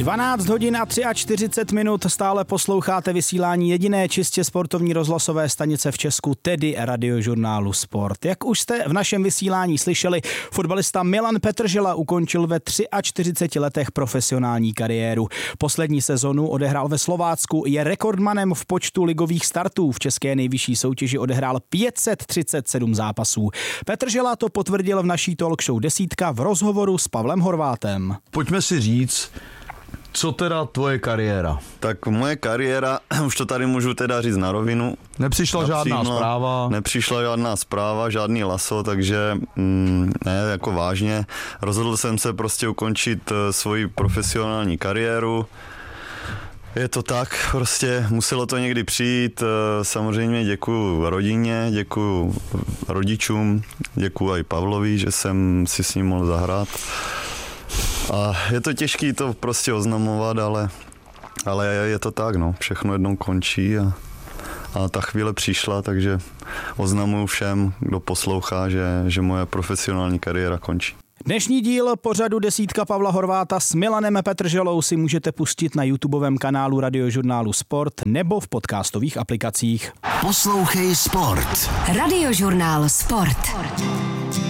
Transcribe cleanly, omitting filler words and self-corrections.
12 hodin a 43 minut, stále posloucháte vysílání jediné čistě sportovní rozhlasové stanice v Česku, tedy Radiožurnálu Sport. Jak už jste v našem vysílání slyšeli, fotbalista Milan Petržela ukončil ve 43 letech profesionální kariéru. Poslední sezonu odehrál ve Slovácku, je rekordmanem v počtu ligových startů. V české nejvyšší soutěži odehrál 537 zápasů. Petržela to potvrdil v naší talk show Desítka v rozhovoru s Pavlem Horvátem. Pojďme si říct, co teda tvoje kariéra? Tak moje kariéra, už to tady můžu teda říct na rovinu. Nepřišla žádná zpráva? Nepřišla žádná zpráva, žádný laso, takže ne, jako vážně. Rozhodl jsem se prostě ukončit svoji profesionální kariéru. Je to tak, prostě muselo to někdy přijít. Samozřejmě děkuju rodině, děkuju rodičům, děkuju i Pavlovi, že jsem si s ním mohl zahrát. A je to těžké to prostě oznamovat, ale je to tak, no. Všechno jednou končí a ta chvíle přišla, takže oznamuju všem, kdo poslouchá, že moje profesionální kariéra končí. Dnešní díl pořadu Desítka Pavla Horváta s Milanem Petrželou si můžete pustit na YouTubeovém kanálu Radiožurnálu Sport nebo v podcastových aplikacích. Poslouchej Sport. Radiožurnál Sport.